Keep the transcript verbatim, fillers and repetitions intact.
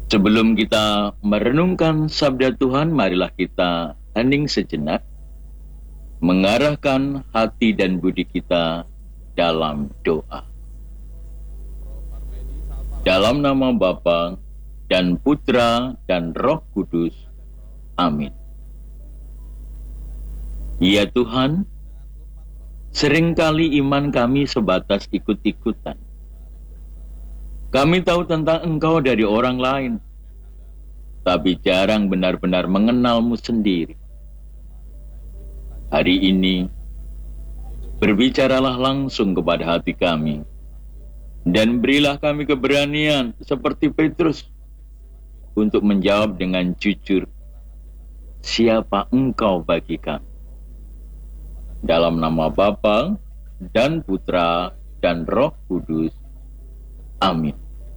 Sebelum kita merenungkan sabda Tuhan, marilah kita hening sejenak, mengarahkan hati dan budi kita dalam doa. Dalam nama Bapa dan Putra dan Roh Kudus. Amin. Ya Tuhan, seringkali iman kami sebatas ikut-ikutan. Kami tahu tentang Engkau dari orang lain, tapi jarang benar-benar mengenal-Mu sendiri. Hari ini, berbicaralah langsung kepada hati kami, dan berilah kami keberanian seperti Petrus untuk menjawab dengan jujur, siapa Engkau bagi kami. Dalam nama Bapa dan Putra dan Roh Kudus. Amin.